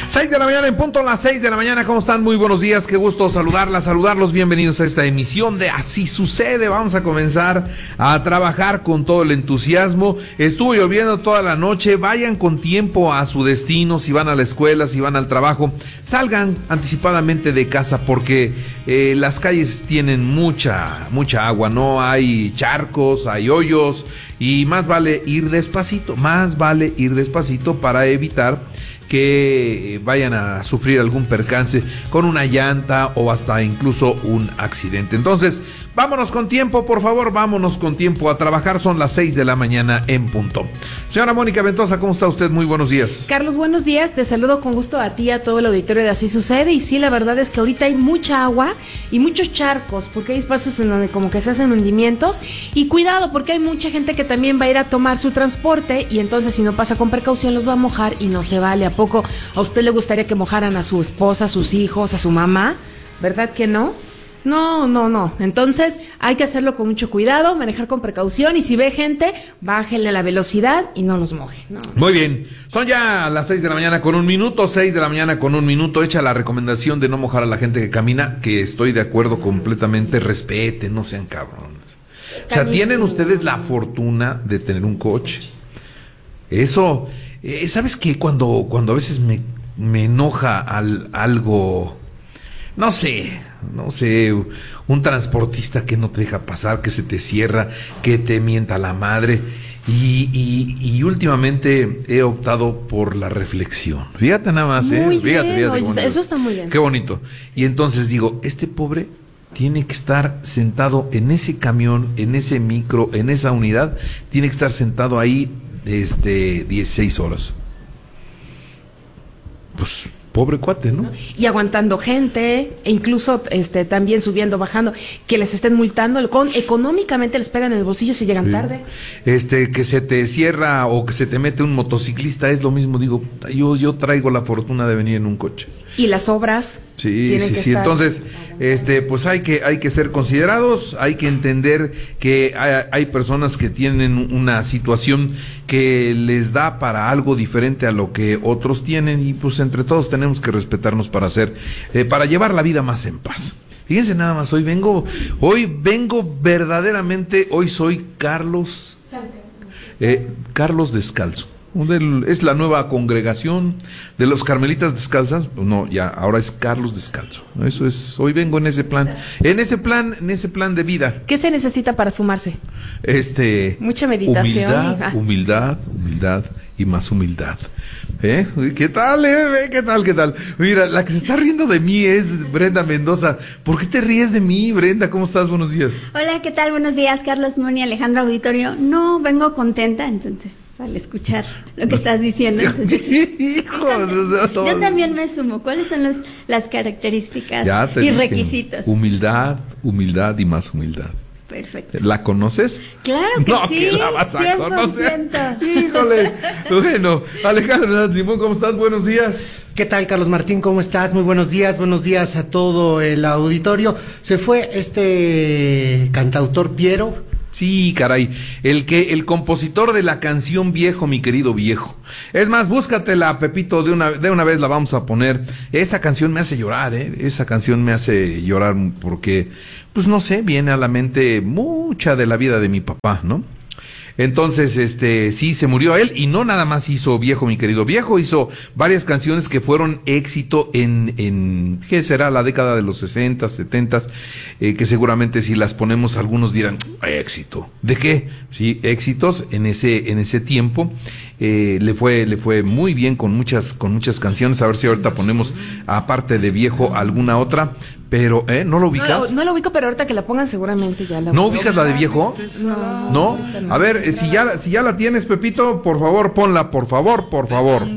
6 de la mañana en punto, las 6 de la mañana. ¿Cómo están? Muy buenos días, qué gusto saludarlos. Bienvenidos a esta emisión de Así Sucede. Vamos a comenzar a trabajar con todo el entusiasmo. Estuvo lloviendo toda la noche. Vayan con tiempo a su destino. Si van a la escuela, si van al trabajo, salgan anticipadamente de casa porque las calles tienen mucha agua. No hay charcos, hay hoyos y más vale ir despacito para evitar que vayan a sufrir algún percance con una llanta o hasta incluso un accidente. Entonces, vámonos con tiempo, por favor, vámonos con tiempo a trabajar. Son las 6 de la mañana en punto. Señora Mónica Ventosa, ¿cómo está usted? Muy buenos días. Carlos, buenos días. Te saludo con gusto a ti y a todo el auditorio de Así Sucede. Y sí, la verdad es que ahorita hay mucha agua y muchos charcos, porque hay espacios en donde como que se hacen hundimientos. Y cuidado, porque hay mucha gente que también va a ir a tomar su transporte y entonces si no pasa con precaución los va a mojar y no se vale. ¿A poco a usted le gustaría que mojaran a su esposa, a sus hijos, a su mamá? ¿Verdad que no? No. Entonces hay que hacerlo con mucho cuidado, manejar con precaución y si ve gente, bájenle la velocidad y no los moje. No. Muy bien, son ya las 6 de la mañana con un minuto, 6 de la mañana con un minuto. Hecha la recomendación de no mojar a la gente que camina, que estoy de acuerdo completamente. Respeten, no sean cabrones. O sea, tienen ustedes la fortuna de tener un coche. Eso, ¿sabes qué? Cuando a veces me enoja algo, no sé, un transportista que no te deja pasar, que se te cierra, que te mienta la madre, y últimamente he optado por la reflexión. Fíjate nada más, fíjate, eso está muy bien. Qué bonito. Y entonces digo, este pobre tiene que estar sentado en ese camión, en ese micro, en esa unidad, tiene que estar sentado ahí 16 horas. Pues pobre cuate, ¿no? Y aguantando gente, e incluso también subiendo, bajando, que les estén multando, económicamente les pegan en el bolsillo si llegan tarde. Que se te cierra o que se te mete un motociclista, es lo mismo, digo, yo traigo la fortuna de venir en un coche. Y las obras. Sí. Entonces, pues hay que ser considerados, hay que entender que hay personas que tienen una situación que les da para algo diferente a lo que otros tienen y pues entre todos tenemos que respetarnos para llevar la vida más en paz. Fíjense nada más, hoy vengo verdaderamente, hoy soy Carlos Descalzo. Es la nueva congregación de los Carmelitas Descalzas. No, ya, ahora es Carlos Descalzo. Eso es, hoy vengo en ese plan de vida. ¿Qué se necesita para sumarse? Mucha meditación. Humildad y más humildad. ¿Qué tal, bebé? ¿Qué tal? Mira, la que se está riendo de mí es Brenda Mendoza. ¿Por qué te ríes de mí, Brenda? ¿Cómo estás? Buenos días. Hola, ¿qué tal? Buenos días, Carlos, Moni, Alejandro Auditorio. No, vengo contenta, entonces, al escuchar lo que estás diciendo. Entonces, yo también me sumo. ¿Cuáles son las características y requisitos? Humildad y más humildad. Perfecto. ¿La conoces? Claro que sí. No, que la vas a 100%. conocer. Híjole. Bueno, Alejandro Simón, ¿cómo estás? Buenos días. ¿Qué tal, Carlos Martín? ¿Cómo estás? Muy buenos días a todo el auditorio. Se fue cantautor Piero. Sí, caray, el compositor de la canción Viejo, mi querido viejo. Es más, búscatela, Pepito, de una vez la vamos a poner. Esa canción me hace llorar, esa canción me hace llorar porque, pues no sé, viene a la mente mucha de la vida de mi papá, ¿no? Entonces, sí, se murió él y no nada más hizo Viejo, mi querido viejo, hizo varias canciones que fueron éxito en ¿qué será? La década de los 60, 70, que seguramente si las ponemos algunos dirán, éxito. ¿De qué? Sí, éxitos en ese tiempo. Le fue muy bien con muchas canciones. A ver si ahorita ponemos, aparte de Viejo, alguna otra. Pero, ¿no lo ubicas? No lo ubico, pero ahorita que la pongan seguramente ya la ¿No ubicas la de Viejo? No. A ver, si ya la tienes, Pepito, por favor, ponla, por favor.